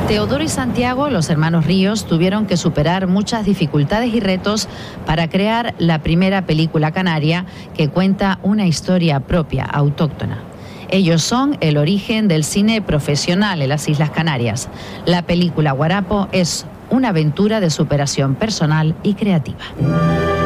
Teodoro y Santiago, los hermanos Ríos, tuvieron que superar muchas dificultades y retos para crear la primera película canaria que cuenta una historia propia, autóctona. Ellos son el origen del cine profesional en las Islas Canarias. La película Guarapo es una aventura de superación personal y creativa.